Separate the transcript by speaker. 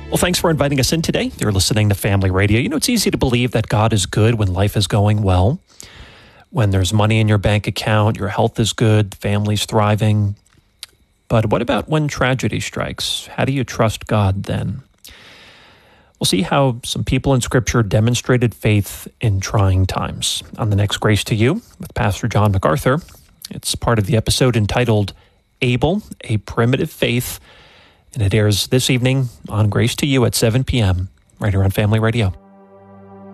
Speaker 1: Well, thanks for inviting us in today. You're listening to Family Radio. You know, it's easy to believe that God is good when life is going well, when there's money in your bank account, your health is good, family's thriving. But what about when tragedy strikes? How do you trust God then? We'll see how some people in Scripture demonstrated faith in trying times on the next Grace to You with Pastor John MacArthur. It's part of the episode entitled Abel, a Primitive Faith, and it airs this evening on Grace to You at 7 p.m. right here on Family Radio.